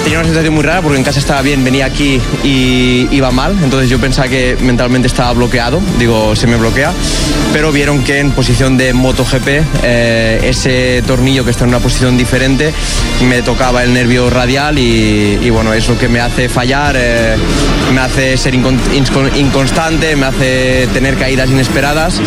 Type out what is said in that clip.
tenía una sensación muy rara porque en casa estaba bien, venía aquí y iba mal, entonces yo pensaba que mentalmente estaba bloqueado, digo, se me bloquea, pero vieron que en posición de MotoGP ese tornillo que está en una posición diferente me tocaba el nervio radial y bueno, es lo que me hace fallar, me hace ser inconstante, me hace tener caídas inesperadas